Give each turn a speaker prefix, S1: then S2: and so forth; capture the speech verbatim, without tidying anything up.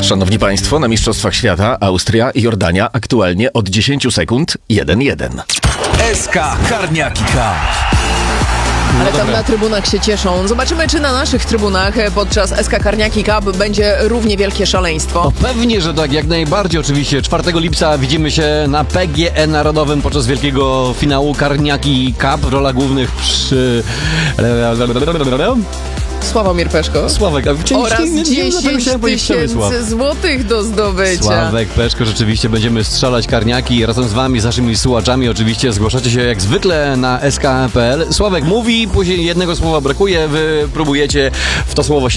S1: Szanowni Państwo, na Mistrzostwach Świata Austria i Jordania aktualnie od dziesięć sekund jeden jeden.
S2: S K Karniaki Cup.
S3: Ale tam na trybunach się cieszą. Zobaczymy, czy na naszych trybunach podczas S K Karniaki Cup będzie równie wielkie szaleństwo.
S4: No pewnie, że tak, jak najbardziej oczywiście. czwartego lipca widzimy się na P G E Narodowym podczas wielkiego finału Karniaki Cup w rolach głównych przy...
S3: Sławomir Peszko.
S4: Sławek, a w
S3: Oraz
S4: nie, nie, nie,
S3: dziesięć tysięcy złotych do zdobycia.
S4: Sławek, Peszko, rzeczywiście będziemy strzelać karniaki razem z wami, z naszymi słuchaczami. Oczywiście zgłaszacie się jak zwykle na S K kropka P L. Sławek mówi, później jednego słowa brakuje, wy próbujecie w to słowo się